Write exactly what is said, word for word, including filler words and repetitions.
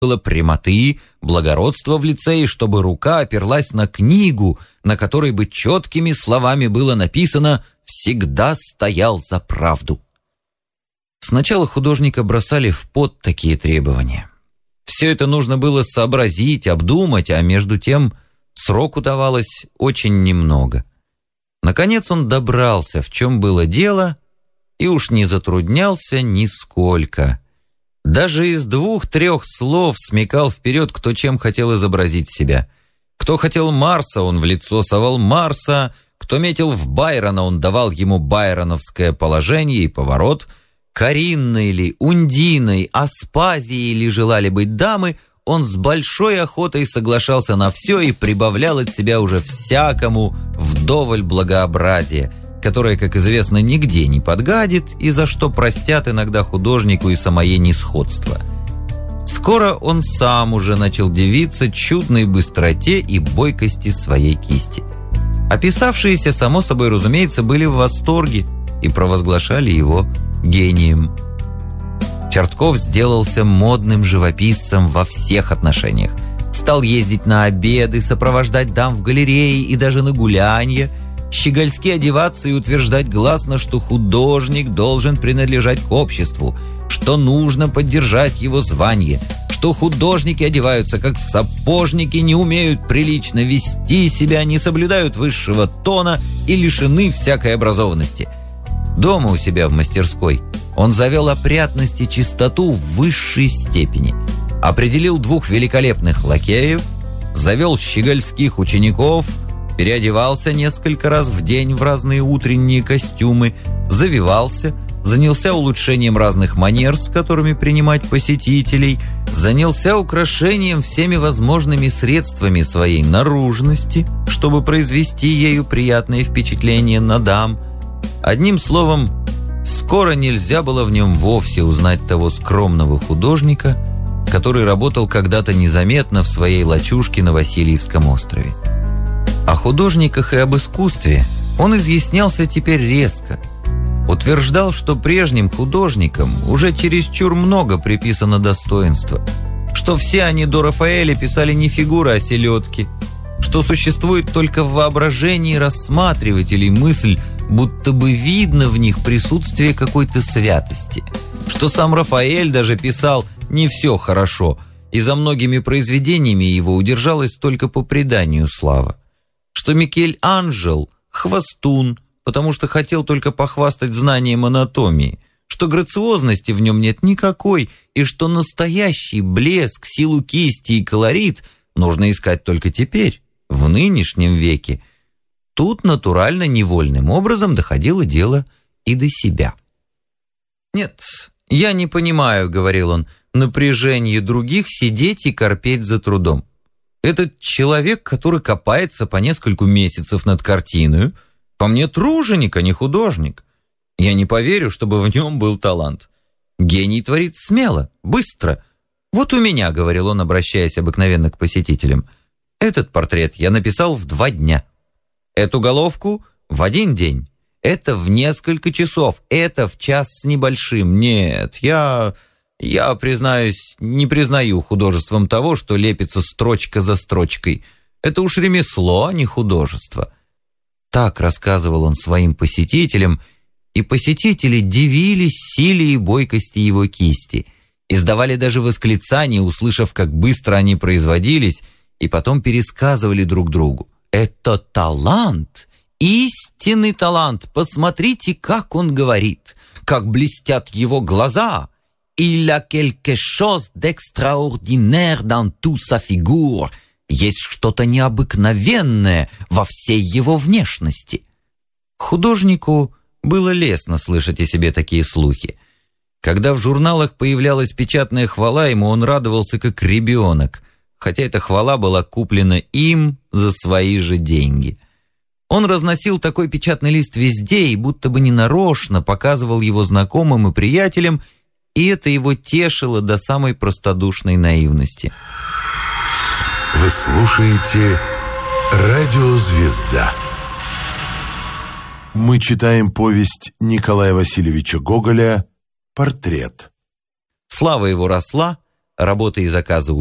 было прямоты, благородства в лице, и чтобы рука оперлась на книгу, на которой бы четкими словами было написано «Всегда стоял за правду». Сначала художника бросали в пот такие требования. Все это нужно было сообразить, обдумать, а между тем сроку давалось очень немного. Наконец он добрался, в чем было дело, и уж не затруднялся нисколько. Даже из двух-трех слов смекал вперед, кто чем хотел изобразить себя. Кто хотел Марса, он в лицо совал Марса, кто метил в Байрона, он давал ему байроновское положение и поворот. Каринной ли, Ундиной, Аспазией ли желали быть дамы, он с большой охотой соглашался на все и прибавлял от себя уже всякому вдоволь благообразия, которое, как известно, нигде не подгадит и за что простят иногда художнику и самое несходство. Скоро он сам уже начал дивиться чудной быстроте и бойкости своей кисти. Описавшиеся, само собой разумеется, были в восторге и провозглашали его гением. Чертков сделался модным живописцем во всех отношениях. Стал ездить на обеды, сопровождать дам в галерее и даже на гулянье, щегольски одеваться и утверждать гласно, что художник должен принадлежать к обществу, что нужно поддержать его звание, что художники одеваются как сапожники, не умеют прилично вести себя, не соблюдают высшего тона и лишены всякой образованности. Дома у себя в мастерской он завел опрятность и чистоту в высшей степени, определил двух великолепных лакеев, завел щегольских учеников, переодевался несколько раз в день в разные утренние костюмы, завивался, занялся улучшением разных манер, с которыми принимать посетителей, занялся украшением всеми возможными средствами своей наружности, чтобы произвести ею приятное впечатление на дам. Одним словом, скоро нельзя было в нем вовсе узнать того скромного художника, который работал когда-то незаметно в своей лачужке на Васильевском острове. О художниках и об искусстве он изъяснялся теперь резко. Утверждал, что прежним художникам уже чересчур много приписано достоинства, что все они до Рафаэля писали не фигуры, а селедки, что существует только в воображении рассматривателей мысль, будто бы видно в них присутствие какой-то святости, что сам Рафаэль даже писал не все хорошо, и за многими произведениями его удержалась только по преданию слава, что Микеланджело – хвостун, потому что хотел только похвастать знанием анатомии, что грациозности в нем нет никакой, и что настоящий блеск, силу кисти и колорит нужно искать только теперь, в нынешнем веке. Тут натурально невольным образом доходило дело и до себя. «Нет, я не понимаю, — говорил он, — напряжение других сидеть и корпеть за трудом. Этот человек, который копается по нескольку месяцев над картиной, по мне труженик, а не художник. Я не поверю, чтобы в нем был талант. Гений творит смело, быстро. Вот у меня, — говорил он, обращаясь обыкновенно к посетителям, — этот портрет я написал в два дня. Эту головку в один день. Это в несколько часов. Это в час с небольшим. Нет, я, я, признаюсь, не признаю художеством того, что лепится строчка за строчкой. Это уж ремесло, а не художество». Так рассказывал он своим посетителям, и посетители дивились силе и бойкости его кисти, издавали даже восклицания, услышав, как быстро они производились, и потом пересказывали друг другу. «Это талант, истинный талант, посмотрите, как он говорит, как блестят его глаза. Il a quelque chose d'extraordinaire dans toute sa figure». Есть что-то необыкновенное во всей его внешности. Художнику было лестно слышать о себе такие слухи. Когда в журналах появлялась печатная хвала ему, он радовался как ребенок, хотя эта хвала была куплена им за свои же деньги. Он разносил такой печатный лист везде и будто бы ненарочно показывал его знакомым и приятелям, и это его тешило до самой простодушной наивности. Вы слушаете «Радио Звезда». Мы читаем повесть Николая Васильевича Гоголя «Портрет». Слава его росла, работы и заказы